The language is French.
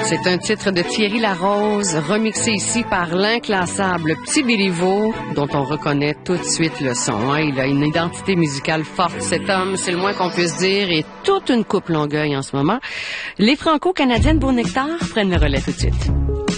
C'est un titre de Thierry Larose, remixé ici par l'inclassable Petit Béliveau, dont on reconnaît tout de suite le son. Hein. Il a une identité musicale forte, cet homme, c'est le moins qu'on puisse dire, et toute une coupe Longueuil en ce moment. Les Franco-Canadiennes Beau Nectar prennent le relais tout de suite.